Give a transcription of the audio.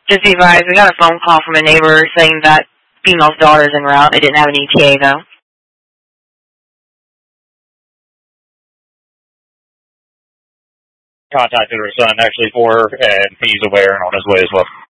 Just be advised, we got a phone call from a neighbor saying that female's daughter's en route. They didn't have an ETA, though. Contacted her son, actually, for her, and he's aware and on his way as well.